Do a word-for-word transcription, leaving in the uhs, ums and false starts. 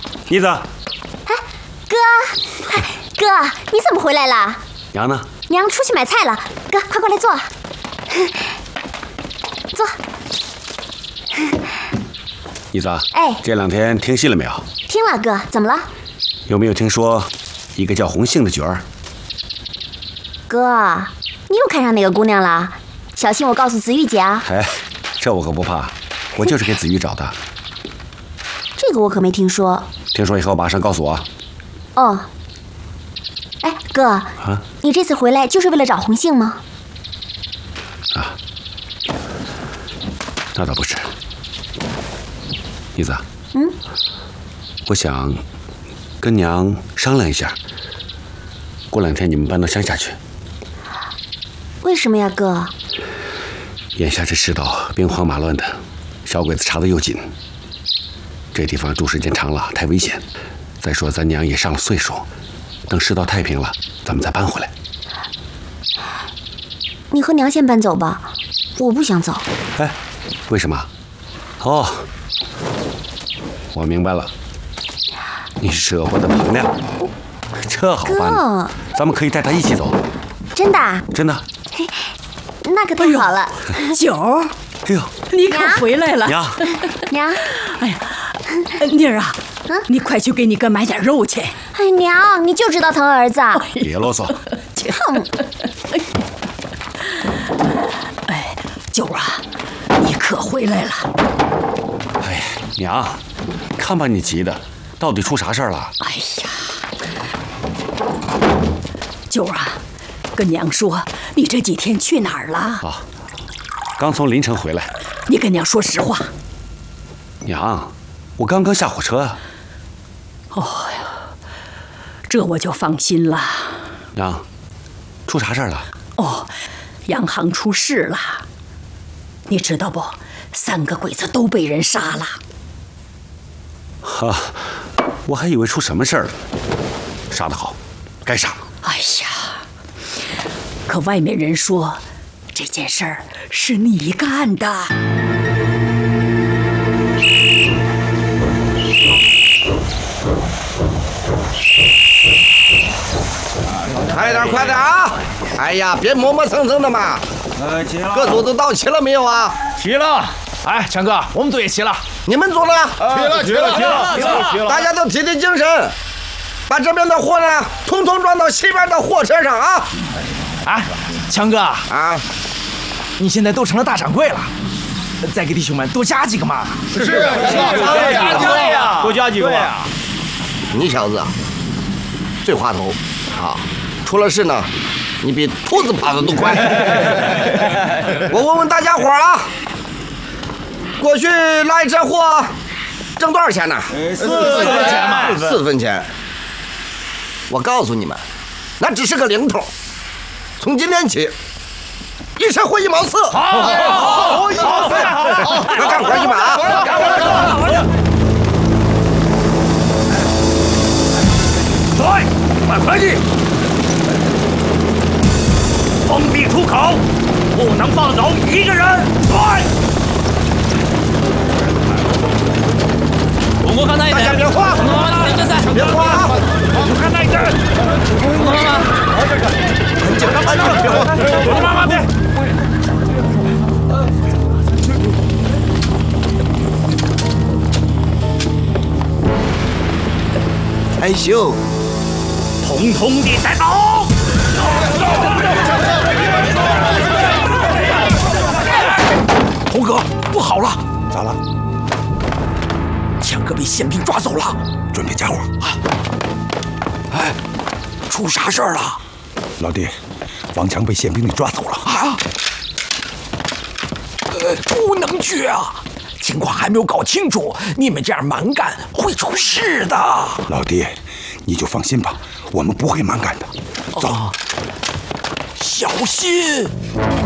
妮子。哎， 哥，哥，你怎么回来了？ 娘呢？ 娘出去买菜了。哥，快过来坐。坐。 妮子， 哎， 这两天听信了没有？ 听了，哥，怎么了？ 有没有听说一个叫红杏的角儿？ 哥，你又看上哪个姑娘了？小心我告诉子玉姐啊！ 哎，这我可不怕，我就是给子玉找的。 这个我可没听说。 听说以后马上告诉我。 哦。哎，哥， 啊， 你这次回来就是为了找红杏吗？ 啊，那倒不是。妮子， 嗯， 我想跟娘商量一下，过两天你们搬到乡下去。 为什么呀，哥？ 眼下这世道兵荒马乱的，小鬼子查得又紧，这地方住时间长了太危险。再说咱娘也上了岁数，等世道太平了，咱们再搬回来。 你和娘先搬走吧，我不想走。 哎，为什么？哦，我明白了，你是舍不得彭亮，这好办呢，咱们可以带他一起走。 真的？ 真的。 那可太好了。 九儿， 哎呦， 你可回来了。 娘， 娘， 哎呀，妮儿啊，你快去给你哥买点肉去。 哎，娘，你就知道疼儿子。 别啰嗦。 哼。 哎，九儿啊，你可回来了。 哎，娘，看把你急的，到底出啥事儿了？ 哎呀，九儿啊，跟娘说，你这几天去哪儿了？ 啊，刚从临城回来。 你跟娘说实话。 娘，我刚刚下火车啊。 哦呀，这我就放心了。 娘，出啥事儿了？ 哦，洋行出事了，你知道不？三个鬼子都被人杀了。 哈、啊，我还以为出什么事儿了。杀得好，该杀。 哎呀，可外面人说这件事儿是你干的。 快点快点啊！哎呀，别磨磨蹭蹭的嘛。 呃，齐了。 各组都到齐了没有啊？ 齐了。哎，强哥，我们组也齐了。 你们组呢？ 齐了，齐了，齐了，齐了，齐了。 大家都提提精神，把这边的货呢，统统装到西边的货车上啊！ 哎，强哥啊， 你现在都成了大掌柜了，再给弟兄们多加几个嘛。 是是啊， 对呀，多加几个呀。 你小子最滑头啊！出了事呢，你比兔子跑得都快。我问问大家伙啊，过去拉一车货挣多少钱呢？ 四分钱嘛， 四分钱。我告诉你们，那只是个零头。从今天起，一车货一毛四。 好，好，一毛四， 好，干活去吧啊！干活，干活去。 对，买快递。封闭出口，不能放走一个人。对。 我看那一大家别慌，别慌啊！ 我看那一阵。 我妈妈，安静，安静，别慌。 我妈妈别。 害羞， 统统地带走。 红哥，不好了！ 咋了？ 强哥被宪兵抓走了， 准备家伙啊！哎，出啥事儿了？ 老弟，王强被宪兵给抓走了啊！呃，不能去啊！情况还没有搞清楚，你们这样蛮干会出事的。 老弟，你就放心吧，我们不会蛮干的。走， 小心！